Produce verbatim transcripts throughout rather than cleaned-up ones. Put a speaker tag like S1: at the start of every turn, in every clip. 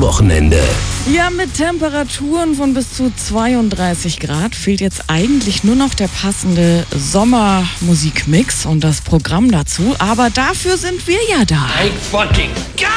S1: Wochenende.
S2: Ja, mit Temperaturen von bis zu zweiunddreißig Grad fehlt jetzt eigentlich nur noch der passende Sommermusikmix und das Programm dazu. Aber dafür sind wir ja da.
S1: Thank fucking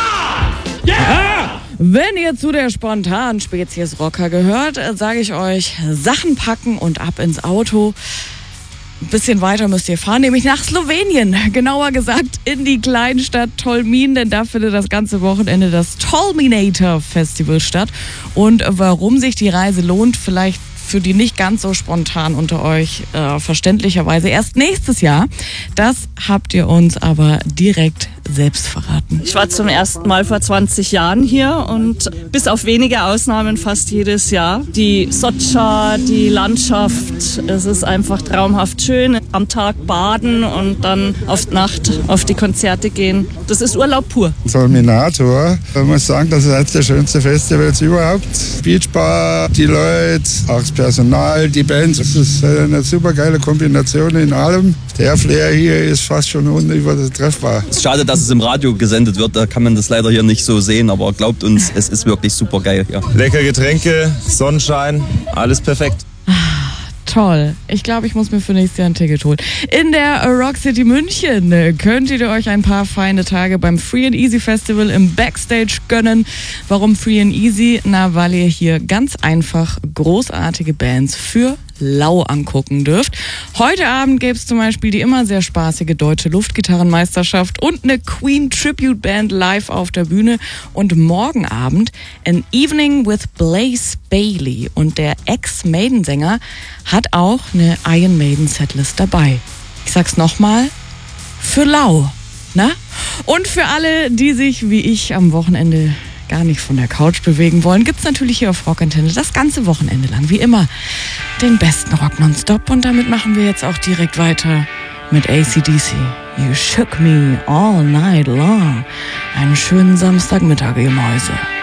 S1: God! Yeah!
S2: Wenn ihr zu der spontanen Spezies Rocker gehört, sage ich euch, Sachen packen und ab ins Auto. Ein bisschen weiter müsst ihr fahren, nämlich nach Slowenien. Genauer gesagt in die Kleinstadt Tolmin, denn da findet das ganze Wochenende das Tolminator Festival statt. Und warum sich die Reise lohnt, vielleicht für die nicht ganz so spontan unter euch äh, verständlicherweise erst nächstes Jahr. Das habt ihr uns aber direkt selbst verraten.
S3: Ich war zum ersten Mal vor zwanzig Jahren hier und bis auf wenige Ausnahmen fast jedes Jahr. Die Socha, die Landschaft, es ist einfach traumhaft schön. Am Tag baden und dann auf die Nacht auf die Konzerte gehen. Das ist Urlaub pur.
S4: Tolminator, ich muss sagen, das ist eines der schönsten Festivals überhaupt. Beachbar, die Leute, auch das Personal, die Bands. Das ist eine super geile Kombination in allem. Der Flair hier ist fast schon unübertreffbar.
S5: Es ist schade, dass es im Radio gesendet wird, da kann man das leider hier nicht so sehen, aber glaubt uns, es ist wirklich super geil hier.
S6: Lecker Getränke, Sonnenschein, alles perfekt.
S2: Toll. Ich glaube, ich muss mir für nächstes Jahr ein Ticket holen. In der Rock City München könntet ihr euch ein paar feine Tage beim Free and Easy Festival im Backstage gönnen. Warum Free and Easy? Na, weil ihr hier ganz einfach großartige Bands für lau angucken dürft. Heute Abend gäbe es zum Beispiel die immer sehr spaßige Deutsche Luftgitarrenmeisterschaft und eine Queen Tribute Band live auf der Bühne. Und morgen Abend An Evening with Blaze Bayley. Und der Ex-Maiden-Sänger hat auch eine Iron Maiden Setlist dabei. Ich sag's nochmal, für lau, ne? Und für alle, die sich wie ich am Wochenende gar nicht von der Couch bewegen wollen, gibt's natürlich hier auf Rockantenne das ganze Wochenende lang, wie immer, den besten Rock nonstop. Und damit machen wir jetzt auch direkt weiter mit A C D C. You shook me all night long. Einen schönen Samstagmittag, ihr Mäuse.